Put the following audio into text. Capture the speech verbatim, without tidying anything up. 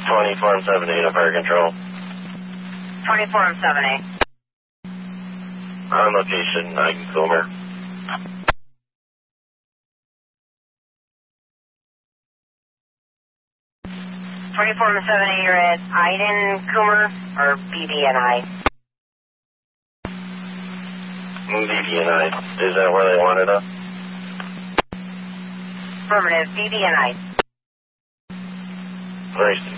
twenty-four and seventy to fire control. twenty-four and seventy. On location, Iden Coomer. twenty-four and seventy, you're at Iden Coomer or B B N I? B B N I. Is that where they wanted us? Affirmative, B B N I. Nice.